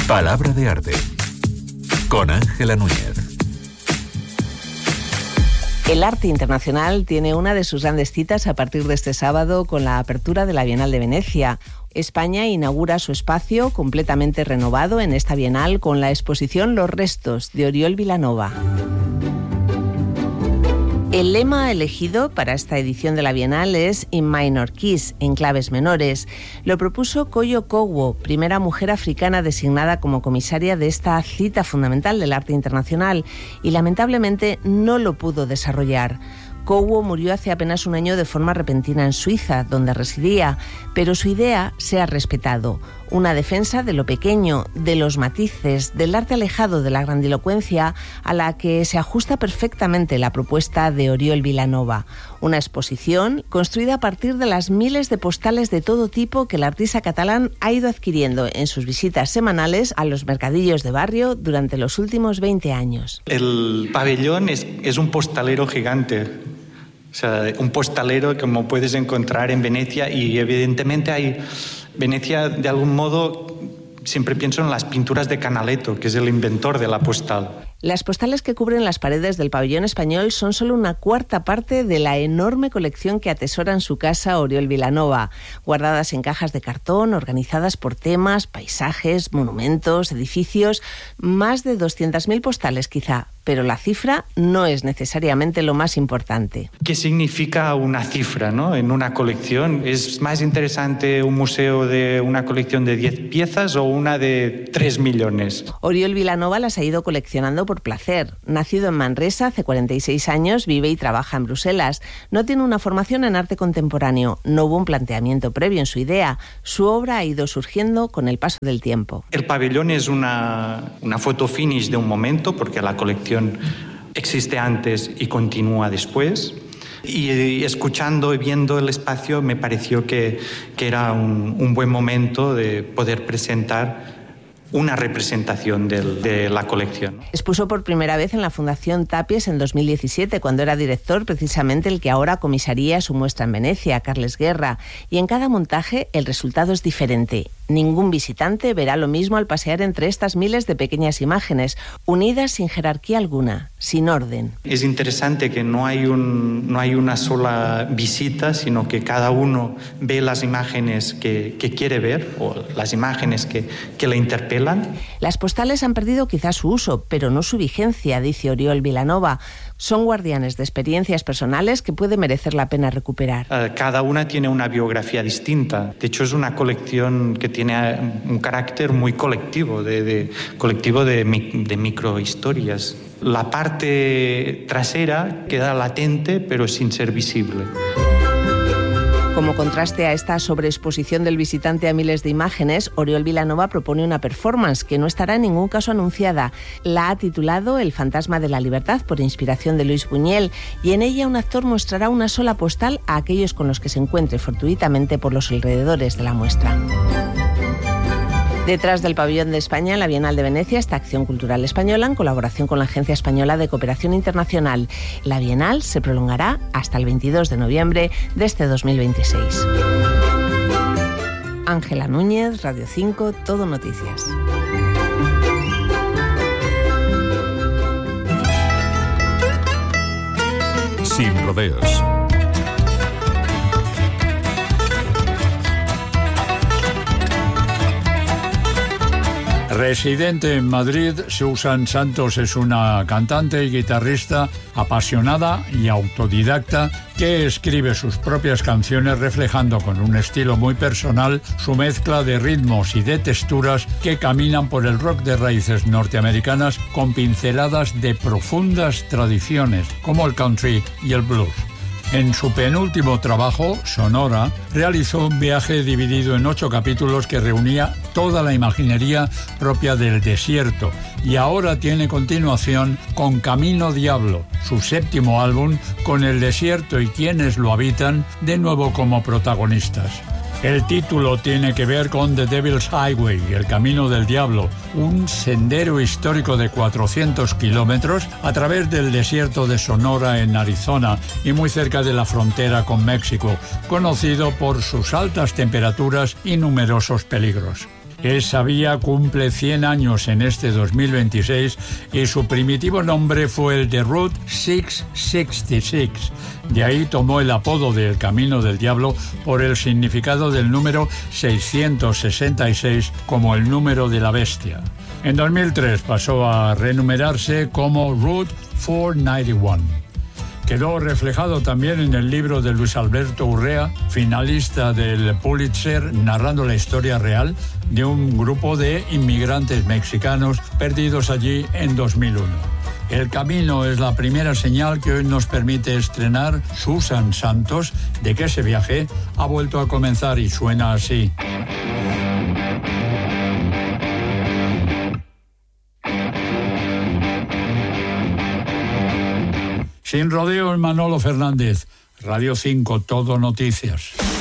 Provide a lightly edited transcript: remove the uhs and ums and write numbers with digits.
Palabra de arte con Ángela Núñez. El arte internacional tiene una de sus grandes citas a partir de este sábado con la apertura de la Bienal de Venecia. España inaugura su espacio completamente renovado en esta Bienal con la exposición Los Restos de Oriol Vilanova. El lema elegido para esta edición de la Bienal es In Minor Keys, en claves menores. Lo propuso Koyo Kogwo, primera mujer africana designada como comisaria de esta cita fundamental del arte internacional, y lamentablemente no lo pudo desarrollar. Kogwo murió hace apenas un año de forma repentina en Suiza, donde residía, pero su idea se ha respetado. Una defensa de lo pequeño, de los matices, del arte alejado de la grandilocuencia, a la que se ajusta perfectamente la propuesta de Oriol Vilanova. Una exposición construida a partir de las miles de postales de todo tipo que el artista catalán ha ido adquiriendo en sus visitas semanales a los mercadillos de barrio durante los últimos 20 años. El pabellón es un postalero gigante. O sea, un postalero como puedes encontrar en Venecia, y evidentemente hay Venecia, de algún modo, siempre pienso en las pinturas de Canaletto, que es el inventor de la postal. Las postales que cubren las paredes del pabellón español son solo una cuarta parte de la enorme colección que atesora en su casa Oriol Vilanova, guardadas en cajas de cartón, organizadas por temas, paisajes, monumentos, edificios, más de 200.000 postales quizá, pero la cifra no es necesariamente lo más importante. ¿Qué significa una cifra, ¿no? En una colección? ¿Es más interesante un museo de una colección de 10 piezas o una de 3 millones? Oriol Vilanova las ha ido coleccionando por placer. Nacido en Manresa, hace 46 años, vive y trabaja en Bruselas. No tiene una formación en arte contemporáneo. No hubo un planteamiento previo en su idea. Su obra ha ido surgiendo con el paso del tiempo. El pabellón es una foto finish de un momento, porque la colección existe antes y continúa después. Y escuchando y viendo el espacio me pareció que era un buen momento de poder presentar una representación de la colección. Expuso por primera vez en la Fundación Tapies en 2017, cuando era director precisamente el que ahora comisaría su muestra en Venecia, Carles Guerra, y en cada montaje el resultado es diferente. Ningún visitante verá lo mismo al pasear entre estas miles de pequeñas imágenes, unidas sin jerarquía alguna, sin orden. Es interesante que no hay una sola visita, sino que cada uno ve las imágenes que quiere ver, o las imágenes que le interpelan. Las postales han perdido quizás su uso, pero no su vigencia, dice Oriol Vilanova. Son guardianes de experiencias personales que puede merecer la pena recuperar. Cada una tiene una biografía distinta. De hecho, es una colección que tiene un carácter muy colectivo, de microhistorias. La parte trasera queda latente, pero sin ser visible. Como contraste a esta sobreexposición del visitante a miles de imágenes, Oriol Vilanova propone una performance que no estará en ningún caso anunciada. La ha titulado El fantasma de la libertad, por inspiración de Luis Buñuel, y en ella un actor mostrará una sola postal a aquellos con los que se encuentre fortuitamente por los alrededores de la muestra. Detrás del pabellón de España, en la Bienal de Venecia, está Acción Cultural Española en colaboración con la Agencia Española de Cooperación Internacional. La Bienal se prolongará hasta el 22 de noviembre de este 2026. Ángela Núñez, Radio 5, Todo Noticias. Sin rodeos. Residente en Madrid, Susan Santos es una cantante y guitarrista apasionada y autodidacta que escribe sus propias canciones reflejando con un estilo muy personal su mezcla de ritmos y de texturas que caminan por el rock de raíces norteamericanas con pinceladas de profundas tradiciones como el country y el blues. En su penúltimo trabajo, Sonora, realizó un viaje dividido en 8 capítulos que reunía toda la imaginería propia del desierto, y ahora tiene continuación con Camino Diablo, su 7º álbum, con el desierto y quienes lo habitan de nuevo como protagonistas. El título tiene que ver con The Devil's Highway, el Camino del Diablo, un sendero histórico de 400 kilómetros a través del desierto de Sonora en Arizona y muy cerca de la frontera con México, conocido por sus altas temperaturas y numerosos peligros. Esa vía cumple 100 años en este 2026 y su primitivo nombre fue el de Route 666. De ahí tomó el apodo del Camino del Diablo por el significado del número 666 como el número de la bestia. En 2003 pasó a renumerarse como Route 491. Quedó reflejado también en el libro de Luis Alberto Urrea, finalista del Pulitzer, narrando la historia real de un grupo de inmigrantes mexicanos perdidos allí en 2001. El camino es la primera señal que hoy nos permite estrenar Susan Santos de que ese viaje ha vuelto a comenzar y suena así. Sin rodeos, Manolo Fernández. Radio 5, Todo Noticias.